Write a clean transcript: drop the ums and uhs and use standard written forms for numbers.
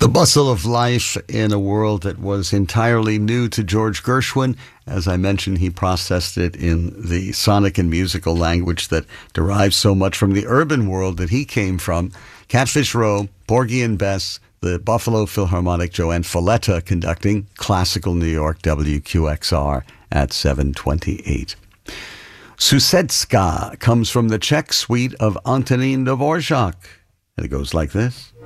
The bustle of life in a world that was entirely new to George Gershwin. As I mentioned, he processed it in the sonic and musical language that derives so much from the urban world that he came from. Catfish Row, Porgy and Bess, the Buffalo Philharmonic, Joanne Folletta conducting Classical New York, WQXR at 728. Susedska comes from the Czech suite of Antonín Dvořák. And it goes like this.